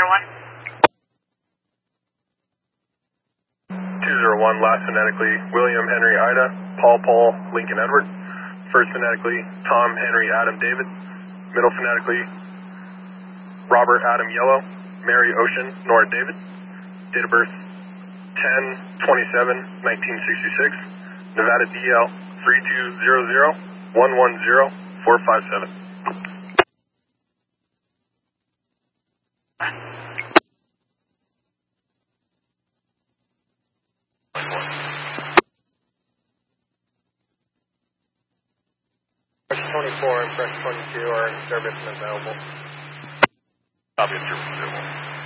201, last phonetically, William Henry Ida, Paul Lincoln Edward. First phonetically, Tom Henry Adam David. Middle phonetically, Robert Adam Yellow, Mary Ocean Nora David. Date of birth 10/27/1966. Nevada DL 3200110457. Pressure 24 and pressure 22 are in service and available. Copy, service available.